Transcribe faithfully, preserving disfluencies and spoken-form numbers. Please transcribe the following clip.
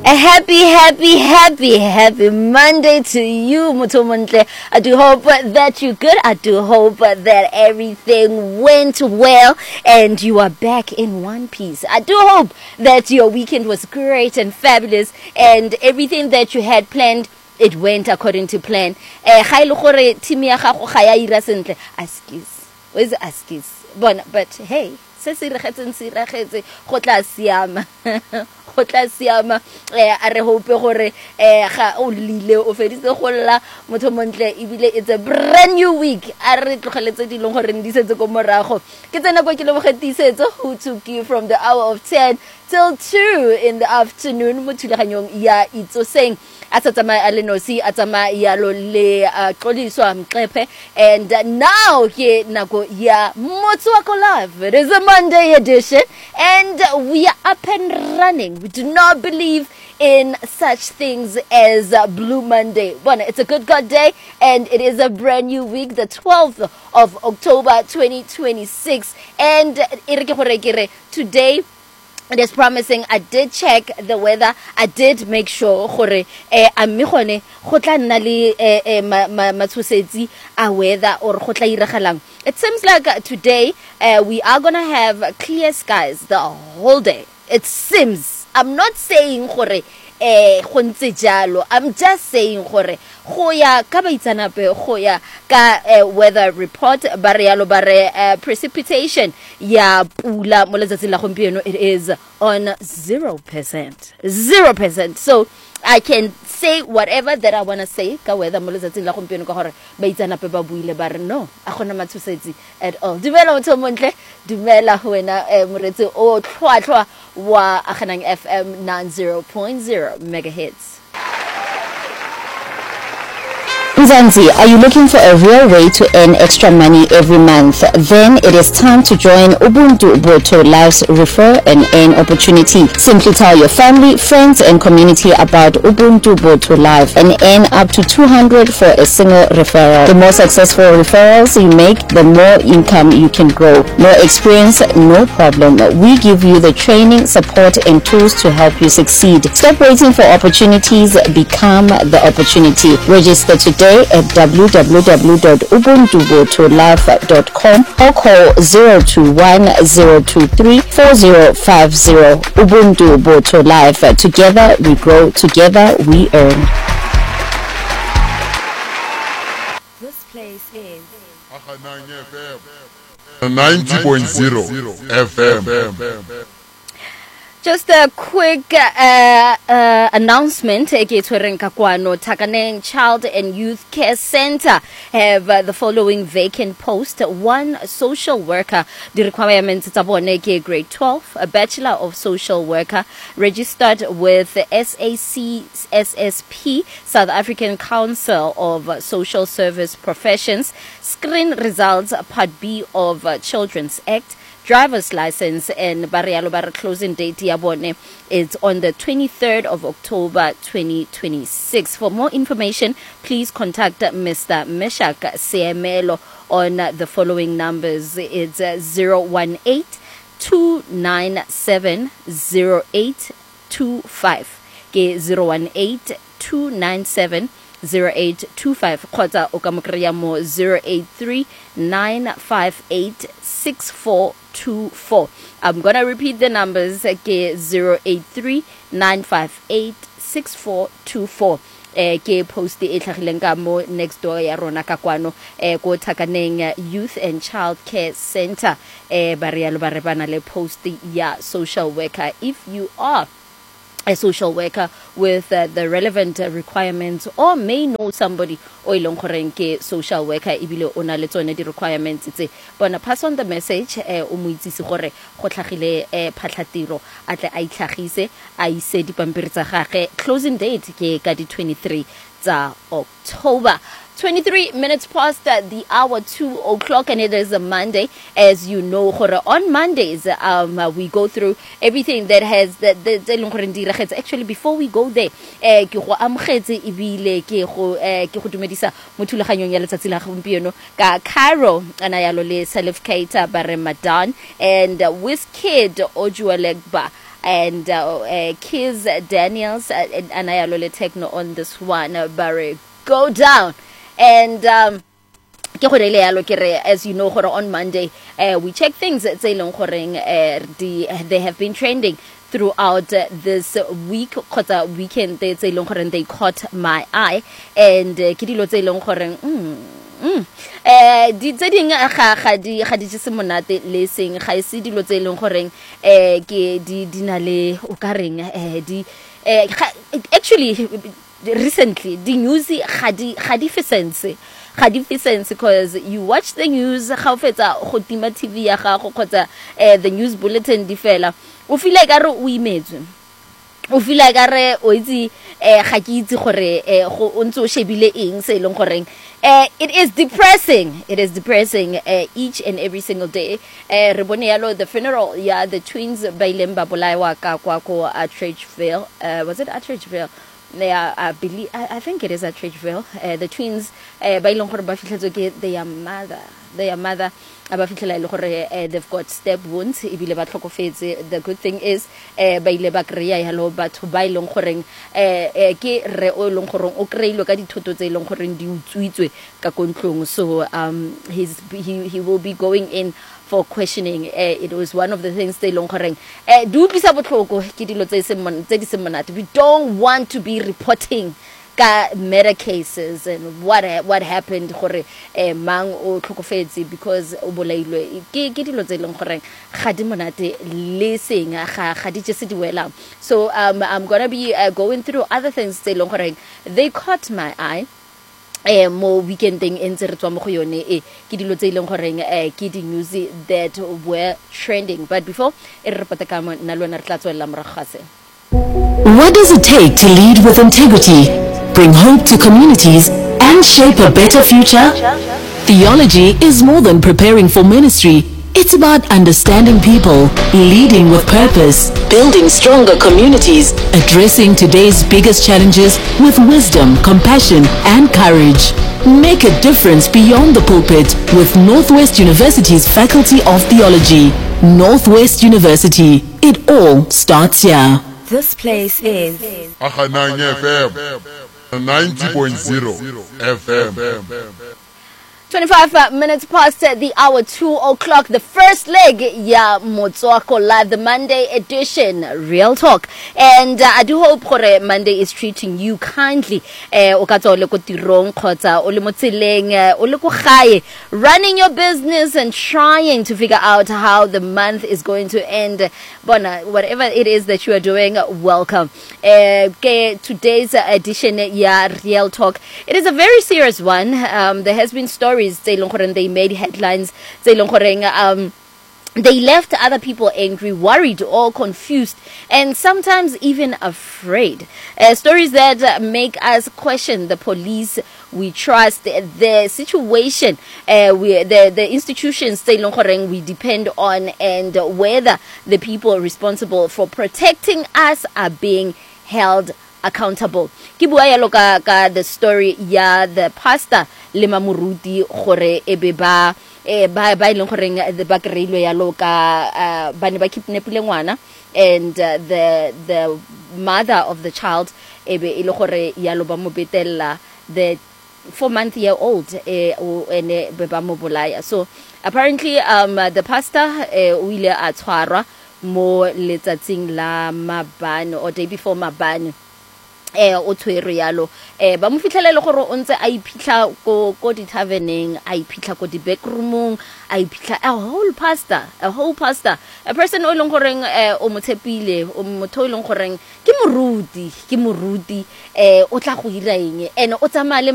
A happy, happy, happy, happy Monday to you, Mutumuntle. I do hope that you're good. I do hope that everything went well and you are back in one piece. I do hope that your weekend was great and fabulous and everything that you had planned, it went according to plan. Eh, ga ile gore team ya gago ga ya ira sentle. Askis. Where's Askis? But hey, se se regetseng se regetse go tla siama. Go tla siama eh a re hope gore eh ga o lile o feditse go lla motho montle ebile it's a brand new week a re tlogeletse dilong gore ndi setse go morago ke tsena go ke le bogetisetso who took you from the hour of ten till two in the afternoon mo thulaganyong ya itsoseng a tsamaya a le nosi a tsamaya ya lo le qoliswa mqephe and now ke nako ya Motswako Live. It is a Monday edition and we are up and running. We do not believe in such things as uh, Blue Monday. Well, it's a good God day and it is a brand new week, the twelfth of October twenty twenty-six. And today it is promising. I did check the weather. I did make sure gore eh amigone go tla nna le eh matshosetsi a weather or go tla iragalang. It seems like uh, today uh, we are going to have clear skies the whole day. It seems. I'm not saying gore eh go ntse jalo. I'm just saying gore go ya ka baitsanape go ya ka weather report ba re yalo ba re precipitation ya pula mo letsatsi la gompieno it is on zero percent. zero percent. So I can say whatever that I want to say ka weather mo letsatsi la gompieno ka gore baitsanape ba buile ba re no a gona mathusetsi at all. Dumela motho montle, dumela wena moretsi o tlhwatlhwa wa Aganang F M ninety point zero megahertz. Mzansi, are you looking for a real way to earn extra money every month? Then it is time to join Ubuntu Boto Life's Refer and Earn opportunity. Simply tell your family, friends, and community about Ubuntu Boto Life and earn up to two hundred for a single referral. The more successful referrals you make, the more income you can grow. More experience, no problem. We give you the training, support, and tools to help you succeed. Stop waiting for opportunities. Become the opportunity. Register today at w w w dot ubuntu boto life dot com or call zero two one zero two three four zero five zero. Ubuntu Boto Life. Together we grow, together we earn. This place is ninety point zero F M. Just a quick uh, uh, announcement. Takaneng Child and Youth Care Center have uh, the following vacant post. One social worker, the requirements grade twelve, a bachelor of social worker, registered with the S A C S S P, South African Council of Social Service Professions, screen results Part B of uh, Children's Act, driver's license, and Barialo Bar closing date Yabone is on the twenty-third of October twenty twenty-six. For more information, please contact Mister Meshak Seemelo on the following numbers. It's uh, zero one eight two nine seven zero eight two five. Okay, zero one eight two nine seven zero eight two five. Kota Okamukriya mo zero eight three nine five eight six four two four. I'm gonna repeat the numbers. Okay, zero eight three nine five eight six four two four. Eh ke post e tlhagileng ka mo next door ya rona ka kwano eh go Takaneng Youth and Child Care Center eh barialo ba re bana le post ya social worker. If you are a social worker with uh, the relevant uh, requirements or may know somebody o ilong goreng ke social worker ibile ona le tsone di requirements tse bona pass on the message eh o mo itsisi gore go tlhagile eh phatlhatiro a tle a itlhagise a ise dipampiri tsa gage. Closing date ke ka di twenty-three tsa October. twenty-three minutes past uh, the hour two o'clock, and it is a Monday. As you know, on Mondays, um, uh, we go through everything that has the the actually before we go there, eh ke go amogetse ibile ke go eh ke go dumedisa mothulaganyong ya letsatsi la gompieno ka Caro ana ya lo le Salif Keita ba Ramadan and uh, Wizkid Ojuelegba and uh, uh, Kiz Daniels uh, and Anayalo Le Techno on this one. Uh, Barry, go down. And um, as you know, on Monday, uh, we check things that say they have been trending throughout uh, this week, kota weekend. They say they caught my eye, and kidilo say mm mm eh di tse ding ga ga di ga di se monate le seng ga ise dilo tse leng goreng eh ke di dinale o ka reng eh di eh actually recently the news ga di ga di fesense ga di fesense because you watch the news ga o fetsa go tima T V ya gago kgotsa eh the news bulletin di fela o feel like are o imetswe o feel like are o itse eh ga ke itse gore eh go ntse o shebile eng se leng goreng Uh, it is depressing. It is depressing uh, each and every single day. Uh, the funeral, yeah, the twins Bailem Babulaiwa Kakwako at Churchville. Uh, was it at Churchville? Yeah, I believe. I, I think it is at Churchville. Uh, the twins Bailong Korba their mother. Their mother uh, they've got stab wounds. The good thing is baile ba kreya ya lo batho ba ilong goreng eh ke re o long goreng o kreilo ka dithoto tse ilong goreng di utswitswe ka kontlong. So um he's he he will be going in for questioning. Uh, it was one of the things they long goreng eh du bisa botlhoko ke dilo tse se tse di se monate. We don't want to be reporting ka murder cases and what what happened gore eh mang o tlhokofetse because o bolailwe ke ke dilo tse leng gore ga di monate le seng ga ga di tse di wela. So um I'm going to be uh, going through other things tse leng gore they caught my eye eh mo weekending in tse re tswa mo go yone e ke dilo tse leng gore eh ke di news that were trending. But before e re report ka mo nna lona re tla tswela moragase. What does it take to lead with integrity, bring hope to communities, and shape a better future? Theology is more than preparing for ministry. It's about understanding people, leading with purpose, building stronger communities, addressing today's biggest challenges with wisdom, compassion, and courage. Make a difference beyond the pulpit with Northwest University's Faculty of Theology. Northwest University. It all starts here. This place is Ahanang F M, ninety point zero F M. twenty-five minutes past the hour, two o'clock, the first leg, ya Motswako Live, the Monday edition, Real Talk. And uh, I do hope gore Monday is treating you kindly. Eh, o ka tswa le ko tirong kgotsa o le mo tseleng, o le ko gae, running your business and trying to figure out how the month is going to end. Bona, whatever it is that you are doing, welcome. Eh, ke today's edition, ya Real Talk, it is a very serious one. Um, there has been stories they made headlines. Um, they left other people angry, worried, or confused, and sometimes even afraid. Uh, stories that uh, make us question the police we trust, the, the situation, uh, we, the, the institutions we depend on, and whether the people responsible for protecting us are being held accountable. Ki bua yalo ka ka the story ya the pastor le mamuruti gore ebe ba e ba ba ileng gore ba kreilwe yalo ka ba ne ba kidnapile ngwana, and uh, the the mother of the child ebe ile gore yalo ba mo betella the four month year old eh ene be ba mo bolaya. So apparently um the pastor eh o ile a tshwarwa mo letsatsing la mabane or day before mabane. Eh o tshwere yalo eh ba mo fitlhelele gore o ntse a iphitlha ko ko di taverneng, a iphitlha ko di backroomong, a iphitlha a whole pastor a whole pastor a person o leng gore eh o motshepile o motho o leng gore ke moruti ke moruti eh o tla go ira eng ene o tsamaya